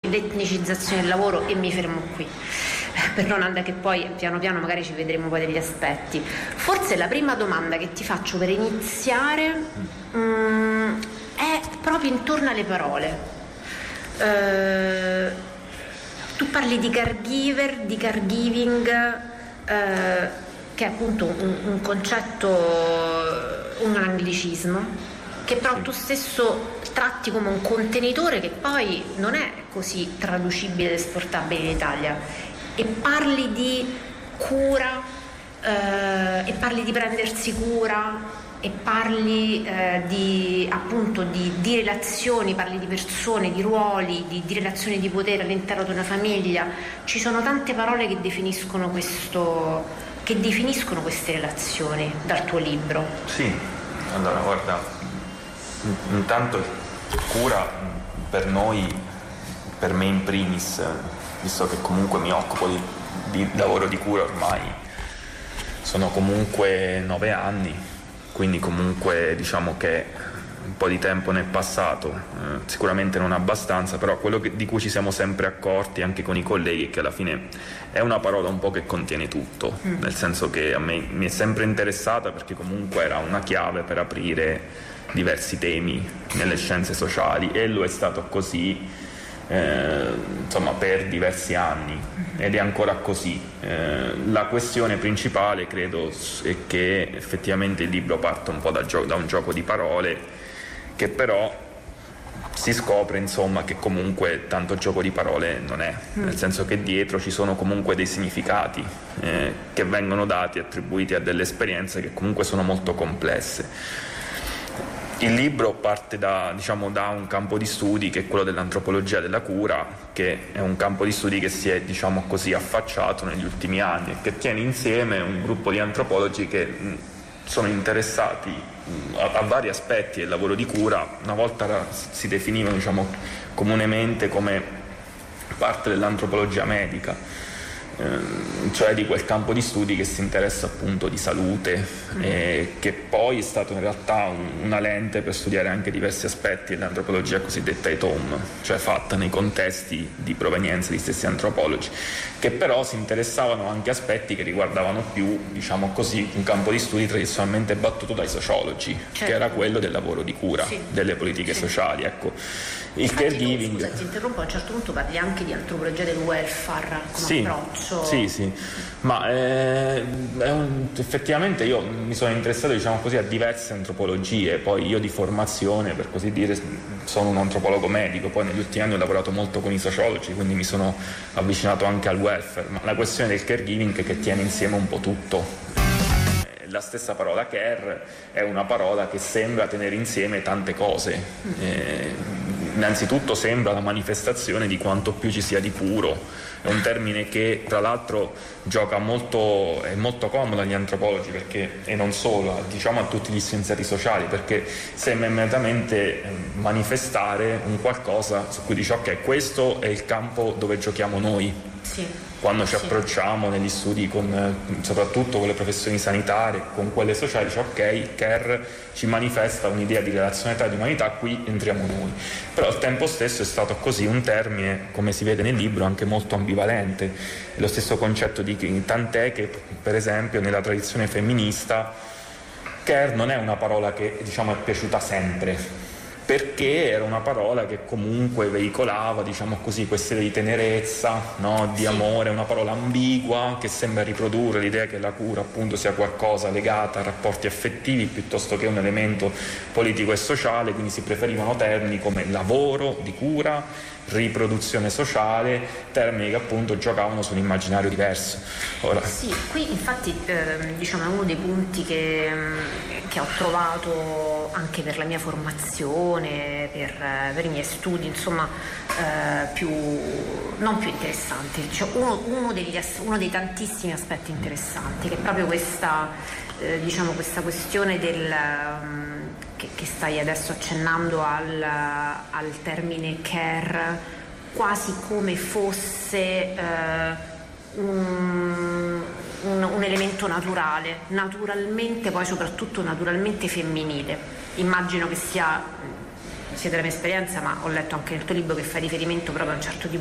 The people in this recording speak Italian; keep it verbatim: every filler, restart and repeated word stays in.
l'etnicizzazione del lavoro, e mi fermo qui per non andare, che poi piano piano magari ci vedremo poi degli aspetti. Forse la prima domanda che ti faccio per iniziare um, è proprio intorno alle parole. Uh, tu parli di caregiver, di caregiving, uh, che è appunto un, un concetto, un anglicismo, che però tu stesso tratti come un contenitore che poi non è così traducibile ed esportabile in Italia, e parli di cura, eh, e parli di prendersi cura, e parli eh, di appunto di, di relazioni, parli di persone, di ruoli, di, di relazioni di potere all'interno di una famiglia. Ci sono tante parole che definiscono questo, che definiscono queste relazioni dal tuo libro. Sì, allora guarda, intanto cura per noi, per me in primis, visto che comunque mi occupo di, di lavoro di cura ormai sono comunque nove anni, quindi comunque diciamo che un po' di tempo ne è passato, eh, sicuramente non abbastanza, però quello che, di cui ci siamo sempre accorti anche con i colleghi è che alla fine è una parola un po' che contiene tutto, mm. nel senso che a me mi è sempre interessata perché comunque era una chiave per aprire diversi temi nelle scienze sociali, e lo è stato così eh, insomma per diversi anni, ed è ancora così. Eh, la questione principale credo è che effettivamente il libro parte un po' da, gio- da un gioco di parole, che però si scopre insomma che comunque tanto gioco di parole non è, nel senso che dietro ci sono comunque dei significati eh, che vengono dati, attribuiti a delle esperienze che comunque sono molto complesse. Il libro parte da, diciamo, da un campo di studi che è quello dell'antropologia della cura, che è un campo di studi che si è, diciamo così, affacciato negli ultimi anni e che tiene insieme un gruppo di antropologi che mh, sono interessati mh, a, a vari aspetti del lavoro di cura. Una volta si definivano, diciamo, comunemente come parte dell'antropologia medica, cioè di quel campo di studi che si interessa appunto di salute, mm. e che poi è stato in realtà un, una lente per studiare anche diversi aspetti dell'antropologia cosiddetta E T O M, cioè fatta nei contesti di provenienza di stessi antropologi, che però si interessavano anche aspetti che riguardavano più, diciamo così, un campo di studi tradizionalmente battuto dai sociologi, certo. che era quello del lavoro di cura, sì. delle politiche sì. sociali, ecco. Il Infatti, caregiving. Scusa, ti interrompo, a un certo punto parli anche di antropologia del welfare come sì, approccio. Sì, sì, ma eh, è un, effettivamente io mi sono interessato, diciamo così, a diverse antropologie. Poi io di formazione, per così dire, sono un antropologo medico, poi negli ultimi anni ho lavorato molto con i sociologi, quindi mi sono avvicinato anche al welfare, ma la questione del caregiving che tiene insieme un po' tutto. La stessa parola care è una parola che sembra tenere insieme tante cose. Eh, innanzitutto sembra la manifestazione di quanto più ci sia di puro. È un termine che tra l'altro gioca molto, è molto comodo agli antropologi, perché, e non solo, diciamo a tutti gli scienziati sociali, perché sembra immediatamente manifestare un qualcosa su cui dice ok, questo è il campo dove giochiamo noi. Sì. Quando ci sì. approcciamo negli studi con, soprattutto con le professioni sanitarie, con quelle sociali, dice ok, il care ci manifesta un'idea di relazionalità e di umanità, qui entriamo noi. Però al tempo stesso è stato così un termine, come si vede nel libro, anche molto ambivalente. È lo stesso concetto di tant'è che, per esempio, nella tradizione femminista care non è una parola che, diciamo, è piaciuta sempre, perché era una parola che comunque veicolava, diciamo così, questione di tenerezza, no? Di amore, una parola ambigua che sembra riprodurre l'idea che la cura appunto sia qualcosa legata a rapporti affettivi piuttosto che un elemento politico e sociale, quindi si preferivano termini come lavoro di cura, riproduzione sociale, termini che appunto giocavano su un immaginario diverso. Ora... Sì, qui infatti eh, diciamo è uno dei punti che, che ho trovato anche per la mia formazione, per, per i miei studi, insomma, eh, più non più interessanti, cioè uno, uno, degli, uno dei tantissimi aspetti interessanti, che è proprio questa, eh, diciamo, questa questione del... Um, Che, che stai adesso accennando al, al termine care, quasi come fosse eh, un, un, un elemento naturale, naturalmente, poi soprattutto naturalmente femminile. Immagino che sia, sia della mia esperienza, ma ho letto anche nel tuo libro che fai riferimento proprio a un certo tipo